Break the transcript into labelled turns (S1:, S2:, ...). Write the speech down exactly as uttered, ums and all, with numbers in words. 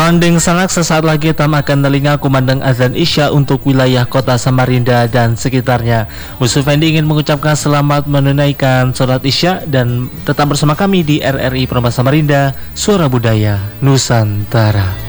S1: Sounding sanak, sesaat lagi tamakan telinga kumandang azan Isya untuk wilayah kota Samarinda dan sekitarnya. Musuh Fendi ingin mengucapkan selamat menunaikan sholat Isya dan tetap bersama kami di R R I Perumbas Samarinda, Suara Budaya Nusantara.